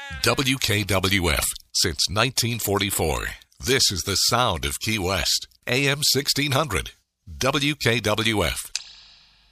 WKWF since 1944. This is the sound of Key West. AM 1600. WKWF.